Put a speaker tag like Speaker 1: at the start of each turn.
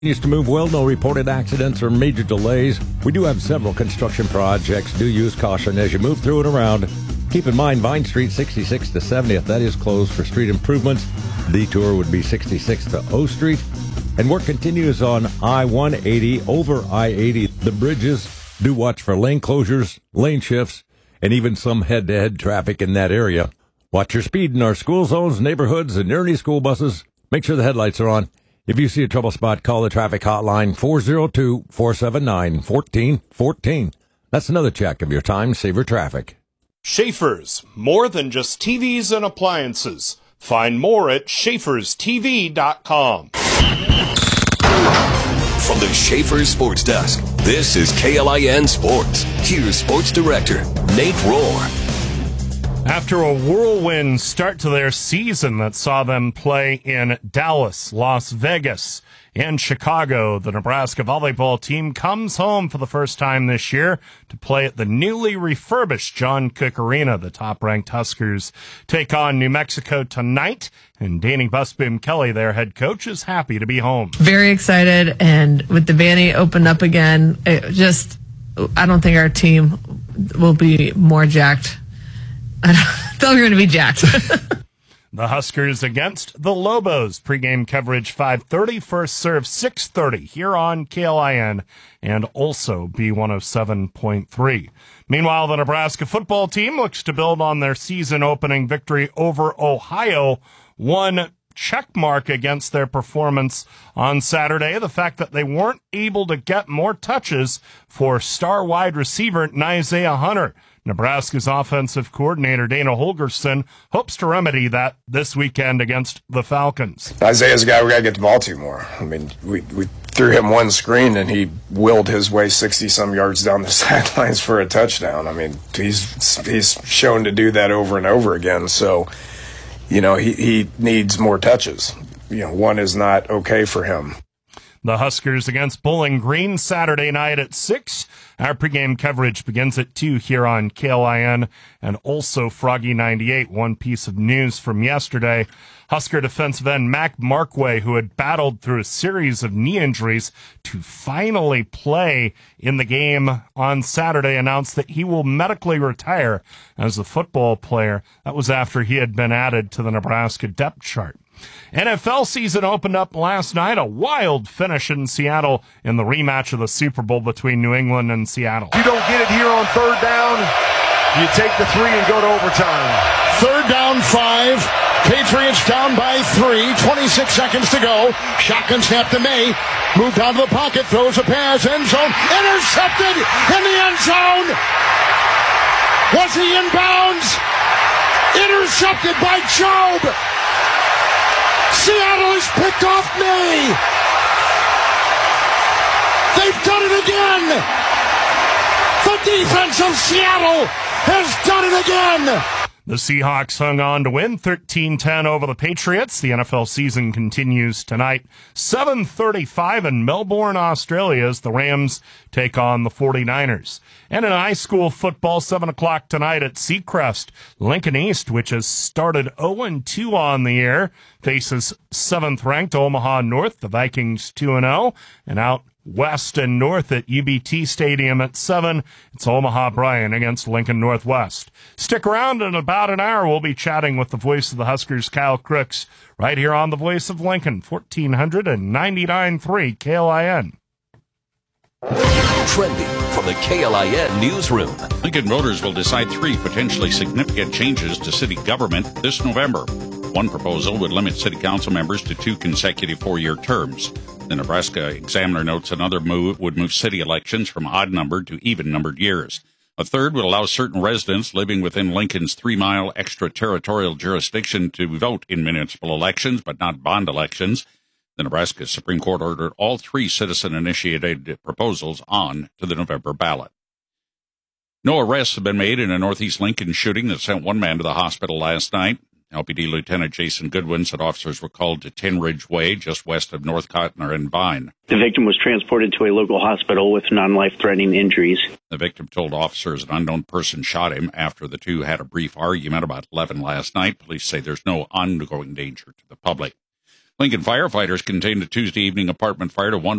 Speaker 1: Continues to move well, no reported accidents or major delays. We do have several construction projects. Do use caution as you move through and around. Keep in mind, Vine Street 66 to 70th, that is closed for street improvements. Detour would be 66 to O Street. And work continues on I-180 over I-80. The bridges, do watch for lane closures, lane shifts, and even some head-to-head traffic in that area. Watch your speed in our school zones, neighborhoods, and near any school buses. Make sure the headlights are on. If you see a trouble spot, call the traffic hotline 402-479-1414. That's another check of your time saver traffic.
Speaker 2: Schaefer's, more than just TVs and appliances. Find more at schaeferstv.com.
Speaker 3: From the Schaefer Sports Desk, this is KLIN Sports. Here's Sports Director Nate Rohr.
Speaker 2: After a whirlwind start to their season that saw them play in Dallas, Las Vegas, and Chicago, the Nebraska volleyball team comes home for the first time this year to play at the newly refurbished John Cook Arena. The top-ranked Huskers take on New Mexico tonight, and Danny Busboom Kelly, their head coach, is happy to be home.
Speaker 4: Very excited, and with the Vanny opened up again, I don't think our team will be more jacked. I thought we were going to be jacked.
Speaker 2: The Huskers against the Lobos. Pre-game coverage 5:30, first serve 6:30 here on KLIN and also B107.3. Meanwhile, the Nebraska football team looks to build on their season-opening victory over Ohio. One check mark against their performance on Saturday, the fact that they weren't able to get more touches for star wide receiver Isaiah Hunter. Nebraska's offensive coordinator, Dana Holgerson, hopes to remedy that this weekend against the Falcons.
Speaker 5: Isaiah's a guy we got to get the ball to more. I mean, we threw him one screen, and he willed his way 60-some yards down the sidelines for a touchdown. I mean, he's shown to do that over and over again. So, he needs more touches. One is not okay for him.
Speaker 2: The Huskers against Bowling Green Saturday night at 6. Our pregame coverage begins at 2 here on KLIN and also Froggy 98. One piece of news from yesterday. Husker defensive end Mac Markway, who had battled through a series of knee injuries to finally play in the game on Saturday, announced that he will medically retire as a football player. That was after he had been added to the Nebraska depth chart. NFL season opened up last night, a wild finish in Seattle in the rematch of the Super Bowl between New England and Seattle.
Speaker 6: You don't get it here on third down, you take the 3 and go to overtime.
Speaker 7: Third down 5, Patriots down by 3, 26 seconds to go. Shotgun snap to May, moved out of the pocket, throws a pass, end zone, intercepted in the end zone. Was he in bounds? Intercepted by Jobe. Seattle has picked off May. They've done it again. The defense of Seattle has done it again.
Speaker 2: The Seahawks hung on to win 13-10 over the Patriots. The NFL season continues tonight. 7:35 in Melbourne, Australia, as the Rams take on the 49ers. And in high school football, 7 o'clock tonight at Seacrest, Lincoln East, which has started 0-2 on the year, faces 7th-ranked Omaha North. The Vikings 2-0, and out west and north at UBT Stadium at 7. It's Omaha Bryan against Lincoln Northwest. Stick around. In about an hour, we'll be chatting with the voice of the Huskers, Kyle Crooks, right here on the Voice of Lincoln, 1499.3 KLIN.
Speaker 3: Trending from the KLIN newsroom.
Speaker 8: Lincoln voters will decide 3 potentially significant changes to city government this November. One proposal would limit city council members to 2 consecutive 4-year terms. The Nebraska Examiner notes another move would move city elections from odd-numbered to even-numbered years. A third would allow certain residents living within Lincoln's 3-mile extraterritorial jurisdiction to vote in municipal elections, but not bond elections. The Nebraska Supreme Court ordered all 3 citizen-initiated proposals on to the November ballot. No arrests have been made in a Northeast Lincoln shooting that sent 1 man to the hospital last night. LPD Lieutenant Jason Goodwin said officers were called to Tin Ridge Way, just west of North Cotner and Vine.
Speaker 9: The victim was transported to a local hospital with non-life-threatening injuries.
Speaker 8: The victim told officers an unknown person shot him after the two had a brief argument about 11 last night. Police say there's no ongoing danger to the public. Lincoln firefighters contained a Tuesday evening apartment fire to one